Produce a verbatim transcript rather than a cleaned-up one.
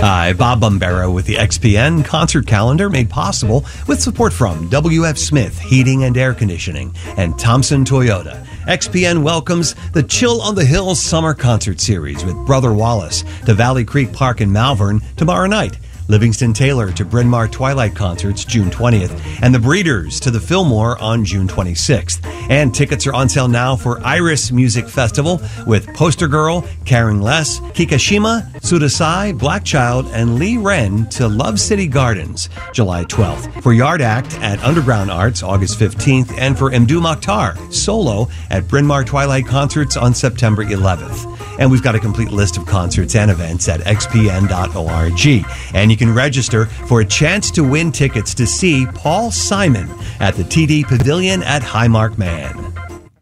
Hi, Bob Bombero with the X P N concert calendar made possible with support from W F Smith Heating and Air Conditioning and Thompson Toyota. X P N welcomes the Chill on the Hills Summer Concert Series with Brother Wallace to Valley Creek Park in Malvern tomorrow night. Livingston Taylor to Bryn Mawr Twilight Concerts June twentieth, and the Breeders to the Fillmore on June twenty-sixth. And tickets are on sale now for Iris Music Festival with Poster Girl, Caring Less, Kikashima, Sudasai, Blackchild, and Lee Wren to Love City Gardens July twelfth. For Yard Act at Underground Arts August fifteenth, and for Mdu Mokhtar solo at Bryn Mawr Twilight Concerts on September eleventh. And we've got a complete list of concerts and events at x p n dot org. And you can register for a chance to win tickets to see Paul Simon at the T D Pavilion at Highmark Man.